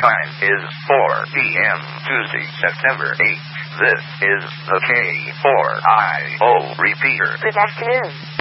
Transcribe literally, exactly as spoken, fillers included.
Time is four p.m. Tuesday, September eighth. This is the K four I O repeater. Good afternoon.